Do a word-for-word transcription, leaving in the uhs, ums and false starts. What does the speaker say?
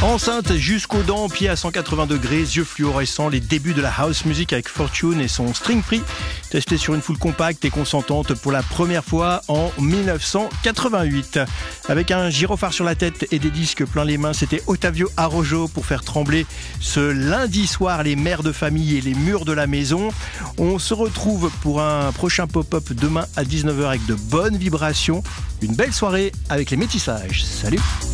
Enceinte jusqu'aux dents, pied à cent quatre-vingts degrés, yeux fluorescents, les débuts de la house music avec Fortune et son String Free, testé sur une foule compacte et consentante pour la première fois en mille neuf cent quatre-vingt-huit. Avec un gyrophare sur la tête et des disques plein les mains, c'était Ottavio Araujo pour faire trembler ce lundi soir les mères de famille et les murs de la maison. On se retrouve pour un prochain pop-up demain à dix-neuf heures avec de bonnes vibrations. Une belle soirée avec les métissages. Salut!